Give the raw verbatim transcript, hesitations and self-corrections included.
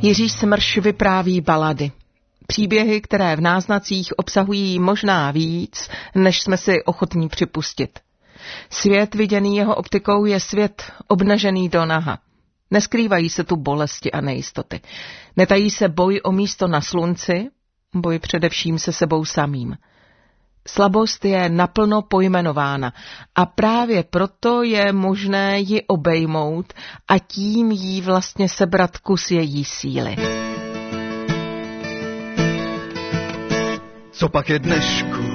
Jiří Smrš vypráví balady. Příběhy, které v náznacích obsahují možná víc, než jsme si ochotní připustit. Svět viděný jeho optikou je svět obnažený do naha. Neskrývají se tu bolesti a nejistoty. Netají se boj o místo na slunci, boj především se sebou samým. Slabost je naplno pojmenována a právě proto je možné ji obejmout a tím jí vlastně sebrat kus její síly. Co pak je dnešku?